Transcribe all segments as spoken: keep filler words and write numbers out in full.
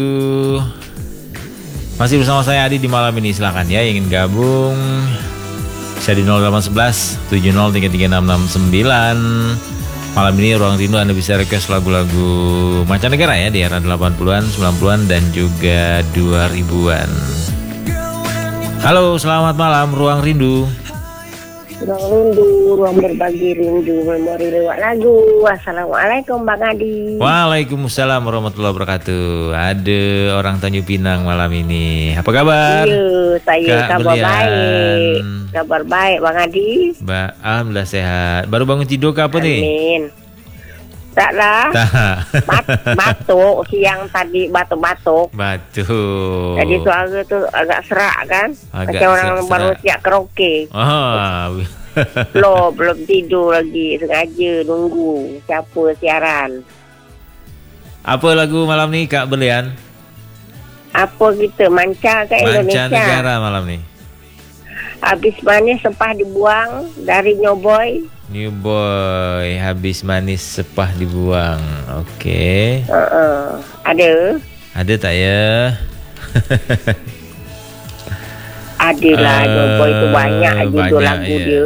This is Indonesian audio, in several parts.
Masih bersama saya Adi di malam ini. Silakan ya yang ingin gabung bisa di nol delapan satu satu tujuh nol tiga tiga enam enam sembilan. Malam ini Ruang Rindu Anda bisa request lagu-lagu mancanegara ya di era delapan puluhan, sembilan puluhan dan juga dua ribuan. Halo, selamat malam Ruang Rindu. Ruang Rindu, ruang berbagi rindu, memori lewat lagu. Assalamualaikum Bang Adi. Waalaikumsalam warahmatullahi wabarakatuh. Ada orang Tanjung Pinang malam ini. Apa kabar? Iya, saya Kak kabar Belian. baik. Kabar baik Bang Adi. Ba- Alhamdulillah sehat. Baru bangun tidur ke apa nih? Amin. Tak lah. Tak. Bat- batuk siang tadi batuk-batuk. Batuk. Jadi suara tu agak serak kan? Agak Macam orang serak. baru siap karaoke. Oh. Belum, belum tidur lagi. Sengaja nunggu siapa siaran. Apa lagu malam ni Kak Belian? Apa kita manca ke Indonesia? Mancanegara malam ni. Habis manis sepah dibuang dari Nyoboy. New Boy, habis manis sepah dibuang. Okey. Uh-uh. Ada? Ada tak ya? Adalah uh, Nyoboy tu banyak aja banyak, tu lagu ya. dia.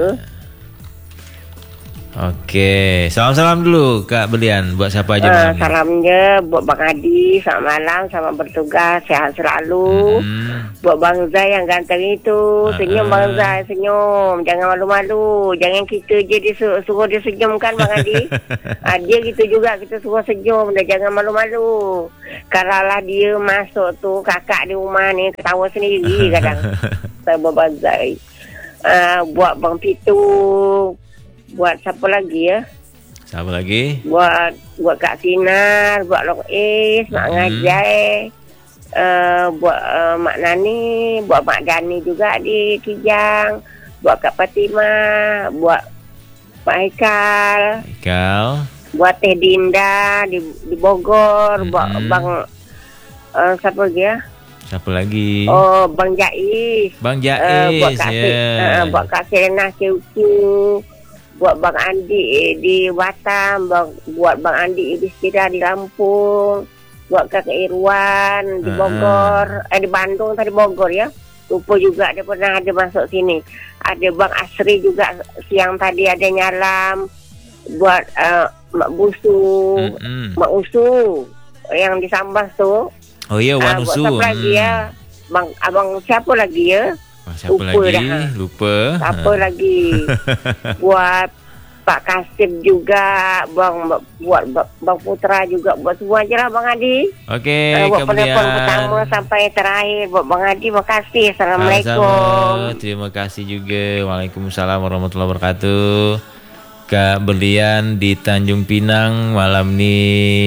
Okey, salam-salam dulu Kak Belian buat siapa aja Uh, malam ni. salamnya buat Bang Adi, selamat malam, selamat bertugas, sehat selalu. Hmm. Buat Bang Zai yang ganteng itu, senyum Uh-uh. Bang Zai, senyum. Jangan malu-malu. Jangan kita je dia suruh, suruh dia senyum kan Bang Adi. uh, dia gitu juga, kita suruh senyum. Dia jangan malu-malu. Kalau lah dia masuk tu, kakak di rumah ni ketawa sendiri kadang. Saya buat Bang Zai. Uh, buat Bang Pitu. Buat siapa lagi ya? Siapa lagi? Buat buat Kak Sinar, buat Long Is, Mak Hmm. Ngajai, uh, buat uh, Mak Nani, buat Mak Dani juga di Kijang, buat Kak Fatimah, buat Pak Haikal, Ikal. buat Teh Dinda di, di Bogor, Hmm. buat Bang uh, siapa lagi ya? Siapa lagi? Oh, Bang Jais. Bang Uh, Jais buat Kak ya. Se- uh, buat Kak Serena Kiu-Kiu, buat Bang Andi di Batam, bang, buat Bang Andi di Sira di Lampung, buat Kak Irwan di Bogor, uh-huh. eh di Bandung tadi Bogor ya. Lupa juga dia pernah ada masuk sini. Ada Bang Asri juga siang tadi ada nyalam, buat uh, Mak Busu, Mm-mm. Mak Usu yang di Sambas tu. Oh iya, Wan Uh, buat Usu. siapa lagi ya? Bang abang siapa lagi ya? Oh, siapa Lupa lagi? dah. Lupa. Siapa Ha. lagi? Buat Pak Kasim juga, Bang buat Bang Putra juga, buat semua je lah Bang Adi. Okey, Uh, buat Kak penelpon Belian. pertama sampai terakhir buat Bang Adi. Makasih. Assalamualaikum. Sama-sama. Terima kasih juga. Waalaikumsalam warahmatullahi wabarakatuh. Kak Belian di Tanjung Pinang malam ni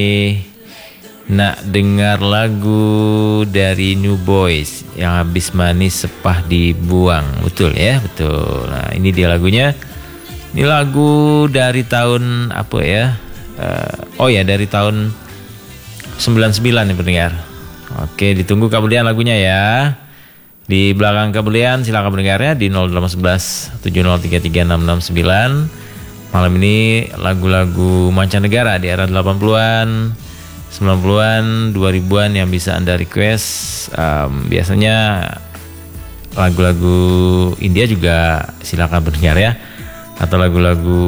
nak dengar lagu dari New Boys yang habis manis sepah dibuang. Betul ya? Betul. Nah, ini dia lagunya. Ini lagu dari tahun apa ya? Uh, oh ya, dari tahun sembilan puluh sembilan nih pendengar. Oke, ditunggu Kak Belian lagunya ya. Di belakang Kak Belian silakan pendengarnya di nol delapan satu satu tujuh nol tiga tiga enam enam sembilan. Malam ini lagu-lagu mancanegara di era delapan puluhan, sembilan puluhan, dua ribuan yang bisa Anda request. Um, biasanya lagu-lagu India juga silakan pendengar ya. Atau lagu-lagu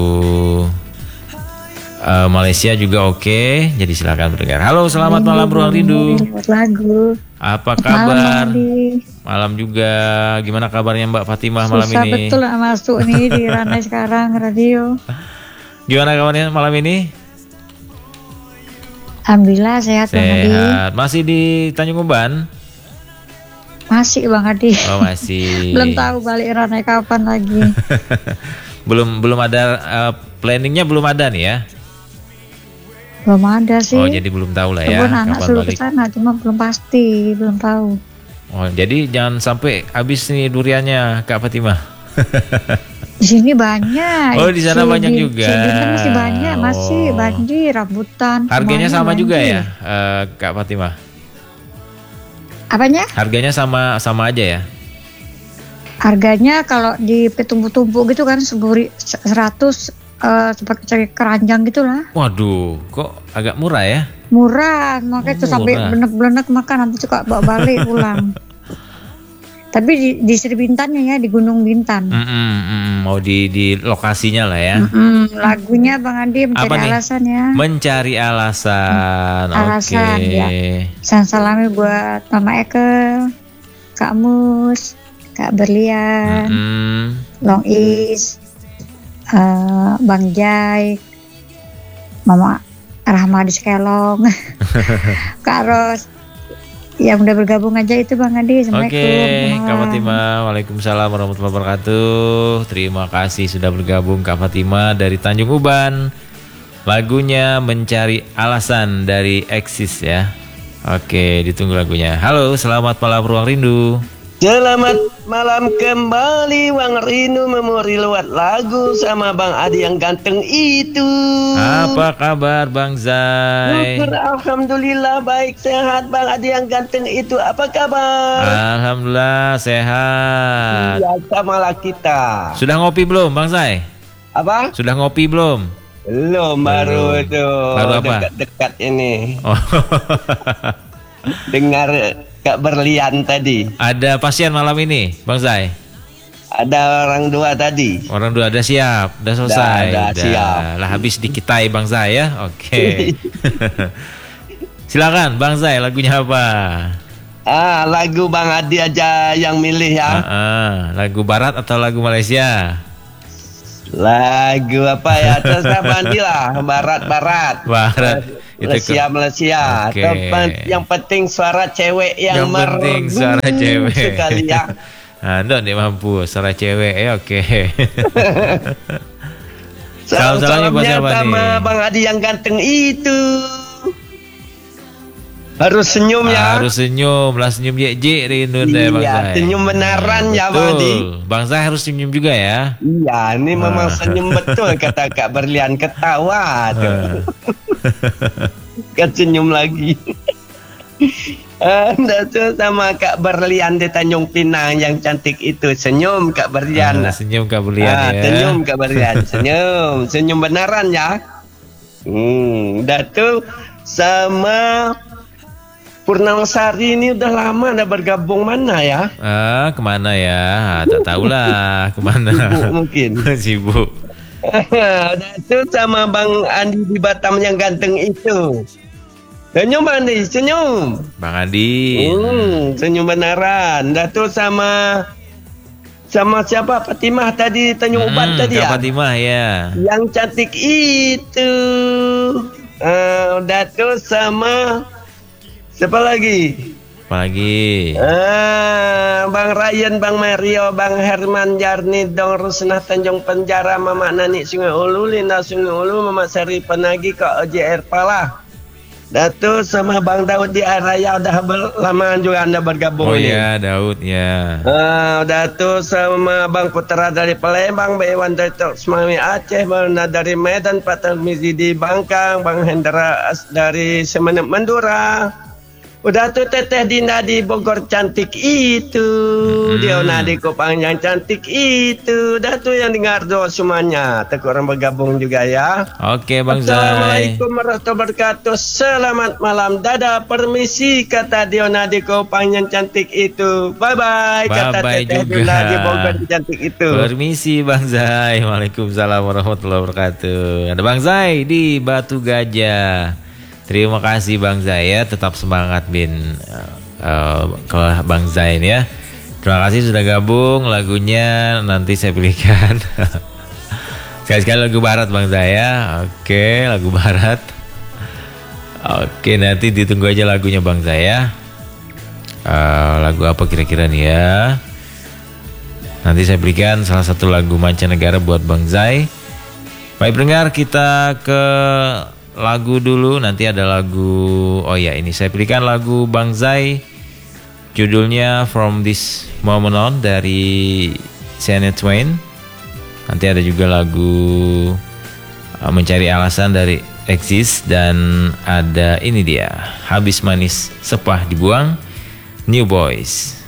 uh, Malaysia juga oke. Jadi silakan pendengar. Halo, selamat malam Ruang Rindu. Lagu. Apa kabar? Malam, malam juga. Gimana kabarnya Mbak Fatimah Susah malam ini? betul nak masuk nih di ranai sekarang radio. Gimana kabarnya malam ini? Alhamdulillah sehat, Bang Adi. Sehat. Masih di Tanjung Uban? Masih Bang Adi. Oh masih. Belum tahu balik ranai kapan lagi. belum belum ada uh, planningnya belum ada nih ya? Belum ada sih. Oh jadi belum tahu lah ya. Kebun anak kapan suruh balik. ke sana, cuma belum pasti, belum tahu. Oh jadi jangan sampai habis nih duriannya Kak Fatimah. Di sini banyak. Oh di sana Si banyak di- juga. Si Dinda masih banyak, masih Oh. banjir, rambutan. Harganya semuanya sama juga banjir. ya uh, Kak Fatimah? Apanya? Harganya sama sama aja ya? Harganya kalau di tumpuk-tumpuk gitu kan sepuluh seratus uh, seperti keranjang gitulah. Waduh, kok agak murah ya? Murah, makanya Oh, tuh sampai murah. blenek-blenek makan nanti suka bawa balik pulang. Tapi di, di Sri Bintannya ya, di Gunung Bintan. Mm-mm, mm-mm. Mau di di lokasinya lah ya. Mm-mm, lagunya Bang Andi mencari Apa nih? alasan ya. Mencari alasan. Alasan, Oke. ya. Salam salami buat Mama Eke, Kak Mus, Kak Berlian, Mm-mm. Long Is, eh, Bang Jai, Mama Rahmadi Sekelong, Kak Ros. Yang udah bergabung aja itu Bang Andi. Oke, Assalamualaikum. Kak Fatima, waalaikumsalam warahmatullahi wabarakatuh. Terima kasih sudah bergabung Kak Fatima dari Tanjung Uban. Lagunya Mencari Alasan dari Exis ya. Oke, ditunggu lagunya. Halo, selamat malam Ruang Rindu. Selamat malam kembali Wang Rindu memori lewat lagu sama Bang Adi yang ganteng itu. Apa kabar Bang Zai? Syukur alhamdulillah baik sehat Bang Adi yang ganteng itu. Apa kabar? Alhamdulillah sehat. Ya samalah kita. Sudah ngopi belum Bang Zai? Apa? Sudah ngopi belum? Belum baru itu. Baru apa? Dekat-dekat ini. Oh. Dengar Kak Berlian tadi. Ada pasien malam ini Bang Zai? Ada orang dua tadi. Orang dua udah siap, udah selesai. Udah, udah siap. Lah habis dikitai Bang Zai ya. Oke. Silakan Bang Zai, lagunya apa? Ah, lagu Bang Adi aja yang milih ya. Ah, ah, lagu barat atau lagu Malaysia? Lagu apa ya? Terserah Bang Adi lah. Barat-barat. Barat. Itu Malaysia, ke- Malaysia. Oke. Tempat- Yang penting suara cewek yang, Yang penting merdu suara cewek. sekali ya. Ah, Anda nih mampu suara cewek ya, oke. Salam-salamnya buat Salam-salamnya siapa sama nih? Bang Adi yang ganteng itu. Harus senyum ya. Harus senyum, lah senyum je je rindu deh Bang Iya, Zai. senyum benaran ya, Bang Adi. Betul. Bang Zai harus senyum juga ya. Iya, ini memang Ah. senyum betul kata Kak Berlian, ketawa tuh. Ah. Kan senyum lagi. Anda tuh sama Kak Berlian di Tanjung Pinang yang cantik itu. Senyum Kak Berlian. Ah, senyum Kak Berlian Ah, ya. Senyum Kak Berlian. Senyum. Senyum benaran ya. Hmm, dah tuh sama Purnawasari ini udah lama dah bergabung mana ya? Ah, kemana ya? Ah, tak tahulah kemana. Sibuk mungkin. Sibuk. Dah tuh sama Bang Andi di Batam yang ganteng itu. Senyum Bang Andi, senyum. Bang Adi. Hmm, senyum benaran. Dah tuh sama sama siapa? Fatimah tadi Tanjung Uban Hmm, tadi Kak ya. Fatimah ya. Yang cantik itu. Uh, dah tuh sama siapa lagi? Apalagi? Ah, Bang Ryan, Bang Mario, Bang Herman Jarni, Dong Rusnah Tanjung Penjara, Mama Nani Sungai Ulu, Linda Sungai Ulu, Mama Sari Penagi, Kak Oji Air Pala. Datu sama Bang Daud di Araya udah ber- lama juga Anda bergabung Oh ini. ya, Daud ya. Ah, Datu sama Bang Putra dari Palembang, Bang Iwan dari Semami Aceh, Bang Nada dari Medan, Pak Tarmizi di Bangkang, Bang Hendra As- dari Semenep Mandura. Udah tuh Teteh Dinda di Bogor cantik itu. Hmm. Dia Nadi Kopang yang cantik itu. Udah tuh yang dengar doa semuanya. Teku orang bergabung juga ya. Oke Bang Zai. Assalamualaikum warahmatullahi wabarakatuh. Selamat malam. Dadah, permisi kata Diona di Kopang yang cantik itu. Bye bye kata Bye-bye Teteh juga. Dinda di Bogor yang cantik itu. Permisi Bang Zai. Waalaikumsalam warahmatullahi wabarakatuh. Ada Bang Zai di Batu Gajah. Terima kasih Bang Zai ya. Tetap semangat Bin. Uh, kalau Bang Zai ini ya. Terima kasih sudah gabung. Lagunya nanti saya pilihkan. Sekali-sekali lagu barat Bang Zai ya. Oke, lagu barat. Oke, nanti ditunggu aja lagunya Bang Zai ya. Uh, lagu apa kira-kira nih ya? Nanti saya berikan salah satu lagu mancanegara buat Bang Zai. Baik pendengar, kita ke lagu dulu. Nanti ada lagu. Oh ya, ini saya pilihkan lagu Bang Zai. Judulnya From This Moment On dari Shania Twain. Nanti ada juga lagu uh, Mencari Alasan dari Exist. Dan ada ini dia, Habis Manis Sepah Dibuang, New Boys.